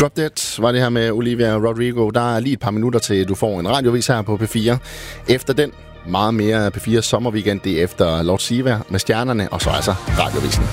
Drop Dead var det her med Olivia Rodrigo. Der er lige et par minutter til, du får en radiovis her på P4. Efter den, meget mere P4 sommerweekend, det er efter Lord Siva med Stjernerne, og så altså radiovisen.